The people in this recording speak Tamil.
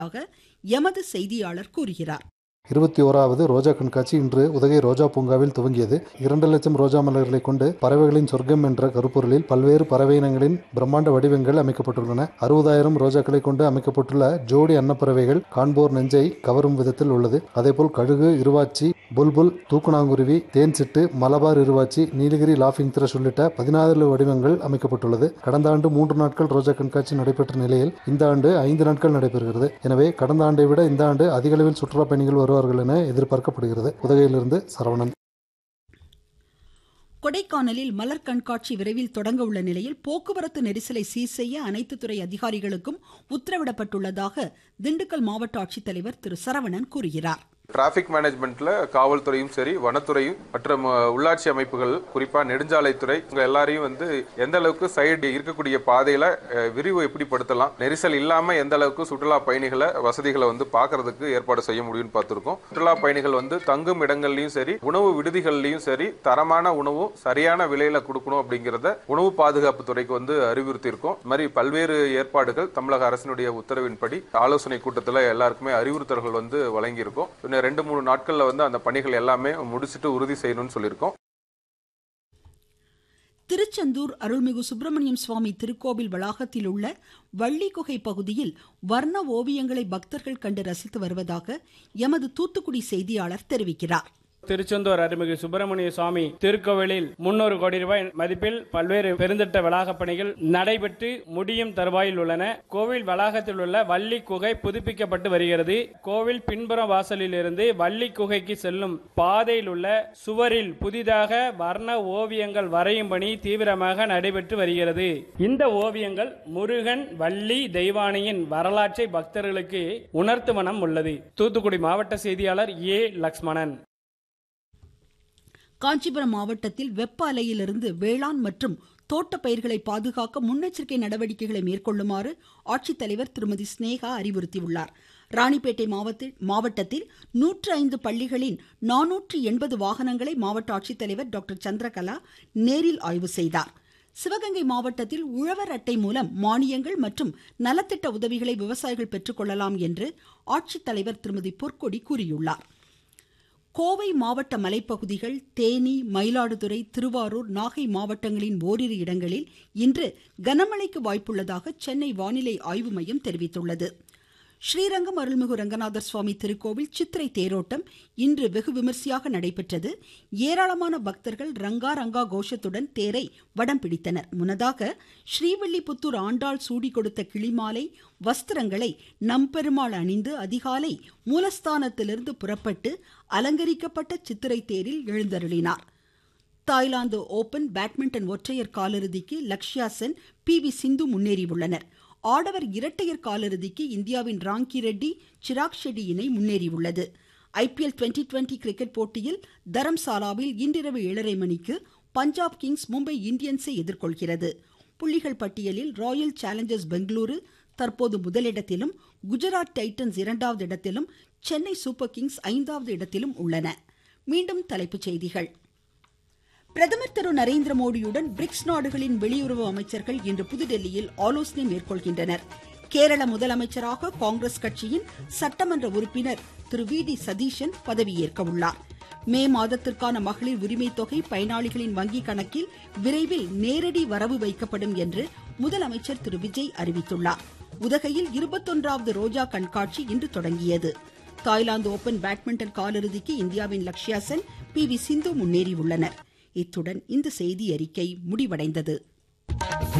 எமது செய்தியாளர் கூறுகிறார். 21வது ரோஜா கண்காட்சி இன்று உதகை ரோஜா பூங்காவில் துவங்கியது. 2 லட்சம் ரோஜா மலர்களை கொண்டு பறவைகளின் சொர்க்கம் என்ற கருப்பொருளில் பல்வேறு பறவை இனங்களின் பிரம்மாண்ட வடிவங்கள் அமைக்கப்பட்டுள்ளன. 60,000 ரோஜாக்களை கொண்டு அமைக்கப்பட்டுள்ள ஜோடி அன்னப்பறவைகள் காண்போர் நெஞ்சை கவரும் விதத்தில் உள்ளது. அதேபோல் கழுகு, இருவாச்சி, புல்புல், தூக்குநாங்குருவி, தேன் சிட்டு, மலபார் இருவாச்சி, நீலகிரி லாஃபிங் த்ரஷ் உள்ளிட்ட 14 வடிவங்கள் அமைக்கப்பட்டுள்ளது. கடந்த ஆண்டு 3 நாட்கள் ரோஜா கண்காட்சி நடைபெற்ற நிலையில் இந்த ஆண்டு 5 நாட்கள் நடைபெறுகிறது. எனவே கடந்த ஆண்டை விட இந்த ஆண்டு அதிக அளவில் சுற்றுலா பயணிகள் வருவார்கள் என எதிர்பார்க்கப்படுகிறது. உதகையிலிருந்து சரவணன். கொடைக்கானலில் மலர் கண்காட்சி விரைவில் தொடங்க உள்ள நிலையில் போக்குவரத்து நெரிசலை சீர் செய்ய அனைத்து துறை அதிகாரிகளுக்கும் உத்தரவிடப்பட்டுள்ளதாக திண்டுக்கல் மாவட்ட ஆட்சித்தலைவர் திரு சரவணன் கூறுகிறார். டிராபிக் மேனேஜ்மெண்ட்ல காவல்துறையும் சரி, வனத்துறையும் மற்றும் உள்ளாட்சி அமைப்புகள், குறிப்பா நெடுஞ்சாலைத்துறை எல்லாரையும் எந்த அளவுக்கு சைடு இருக்கக்கூடிய பாதையில விரிவு எப்படி படுத்தலாம், நெரிசல் இல்லாம எந்த அளவுக்கு சுற்றுலா பயணிகளை வசதிகளை பாக்குறதுக்கு ஏற்பாடு செய்ய முடியும்னு பார்த்திருக்கோம். சுற்றுலா பயணிகள் தங்கும் இடங்கள்லயும் சரி, உணவு விடுதிகள்லயும் சரி, தரமான உணவும் சரியான விலையில கொடுக்கணும் அப்படிங்கறத உணவு பாதுகாப்பு துறைக்கு அறிவுறுத்தி இருக்கோம். இந்த மாதிரி பல்வேறு ஏற்பாடுகள் தமிழக அரசினுடைய உத்தரவின்படி ஆலோசனை கூட்டத்தில் எல்லாருக்குமே அறிவுறுத்தல்கள் வழங்கி இருக்கோம். 2-3 நாட்கள்ல அந்த பணிகள் எல்லாமே முடிச்சிட்டு உறுதி செய்யணும்னு சொல்லியிருக்கோம். திருச்செந்தூர் அருள்மிகு சுப்பிரமணியம் சுவாமி திருக்கோவில் வளாகத்தில் உள்ள வள்ளிக்குகை பகுதியில் வர்ண ஓவியங்களை பக்தர்கள் கண்டு ரசித்து வருவதாக எமது தூத்துக்குடி செய்தியாளர் தெரிவிக்கிறார். திருச்செந்தூர் அருள்மிகு சுப்பிரமணிய சுவாமி திருக்கோவிலில் 300 கோடி ரூபாய் மதிப்பில் பல்வேறு பெருந்திட்ட வளாக பணிகள் நடைபெற்று முடியும் தருவாயில் உள்ளன. கோவில் வளாகத்தில் உள்ள வள்ளி குகை புதுப்பிக்கப்பட்டு வருகிறது. கோவில் பின்புற வாசலில் இருந்து வள்ளி குகைக்கு செல்லும் பாதையில் உள்ள சுவரில் புதிதாக வர்ண ஓவியங்கள் வரையும் பணி தீவிரமாக நடைபெற்று வருகிறது. இந்த ஓவியங்கள் முருகன், வள்ளி, தெய்வானையின் வரலாற்றை பக்தர்களுக்கு உணர்த்தும் வண்ணம் உள்ளது. தூத்துக்குடி மாவட்ட செய்தியாளர் ஏ. லக்ஷ்மணன். காஞ்சிபுரம் மாவட்டத்தில் வெப்ப அலையிலிருந்து வேளாண் மற்றும் தோட்ட பயிர்களை பாதுகாக்க முன்னெச்சரிக்கை நடவடிக்கைகளை மேற்கொள்ளுமாறு ஆட்சித்தலைவர் திருமதி ஸ்னேகா அறிவுறுத்தியுள்ளார். ராணிப்பேட்டை மாவட்டத்தில் 105 பள்ளிகளின் 480 வாகனங்களை மாவட்ட ஆட்சித்தலைவர் டாக்டர் சந்திரகலா நேரில் ஆய்வு செய்தார். சிவகங்கை மாவட்டத்தில் உழவர் அட்டை மூலம் மானியங்கள் மற்றும் நலத்திட்ட உதவிகளை விவசாயிகள் பெற்றுக்கொள்ளலாம் என்று ஆட்சித்தலைவர் திருமதி பொற்கொடி கூறியுள்ளார். கோவை மாவட்ட மலைப்பகுதிகள், தேனி, மயிலாடுதுறை, திருவாரூர், நாகை மாவட்டங்களின் ஓரிரு இடங்களில் இன்று கனமழைக்கு வாய்ப்புள்ளதாக சென்னை வானிலை ஆய்வு மையம் தெரிவித்துள்ளது. ஸ்ரீரங்கம் அருள்மிகு ரங்கநாதர் சுவாமி திருக்கோவில் சித்திரை தேரோட்டம் இன்று வெகு விமர்சையாக நடைபெற்றது. ஏராளமான பக்தர்கள் ரங்கா ரங்கா கோஷத்துடன் தேரை வடம் பிடித்தனர். முன்னதாக ஸ்ரீவில்லிபுத்தூர் ஆண்டாள் சூடி கொடுத்த கிளிமாலை வஸ்திரங்களை நம்பெருமாள் அணிந்து அதிகாலை மூலஸ்தானத்திலிருந்து புறப்பட்டு அலங்கரிக்கப்பட்ட சித்திரை தேரில் எழுந்தருளினார். தாய்லாந்து ஓபன் பேட்மிண்டன் ஒற்றையர் காலிறுதிக்கு லக்ஷ்யா சென், PV சிந்து முன்னேறியுள்ளனர். ஆடவர் இரட்டையர் காலிறுதிக்கு இந்தியாவின் ராங்கி ரெட்டி, சிராக் ஷெட்டி இணை முன்னேறியுள்ளது. IPL 2020 கிரிக்கெட் போட்டியில் தரம்சாலாவில் இன்றிரவு 7:30 மணிக்கு பஞ்சாப் கிங்ஸ் மும்பை இந்தியன்ஸை எதிர்கொள்கிறது. புள்ளிகள் பட்டியலில் ராயல் சேலஞ்சர்ஸ் பெங்களூரு தற்போது முதலிடத்திலும், குஜராத் டைட்டன்ஸ் 2வது இடத்திலும், சென்னை சூப்பர் கிங்ஸ் 5வது இடத்திலும் உள்ளன. மீண்டும் தலைப்புச் செய்திகள். பிரதமர் திரு நரேந்திர மோடியுடன் பிரிக்ஸ் நாடுகளின் வெளியுறவு அமைச்சர்கள் இன்று புதுடெல்லியில் ஆலோசனை மேற்கொள்கின்றனர். கேரள முதலமைச்சராக காங்கிரஸ் கட்சியின் சட்டமன்ற உறுப்பினர் திரு VD சதீஷன் பதவியேற்க உள்ளார். மே மாதத்திற்கான மகளிர் உரிமை தொகை பயனாளிகளின் வங்கி கணக்கில் விரைவில் நேரடி வரவு வைக்கப்படும் என்று முதலமைச்சர் திரு விஜய் அறிவித்துள்ளார். உதகையில் 21வது ரோஜா கண்காட்சி இன்று தொடங்கியது. தாய்லாந்து ஓபன் பேட்மிண்டன் காலிறுதிக்கு இந்தியாவின் லக்ஷ்யா சென், PV சிந்து முன்னேறியுள்ளனர். இத்துடன் இந்த செய்தி அறிக்கை முடிவடைந்தது.